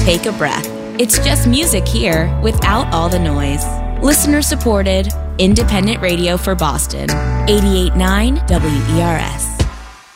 take a breath. It's just music here without all the noise. Listener supported, independent radio for Boston. 88.9 WERS.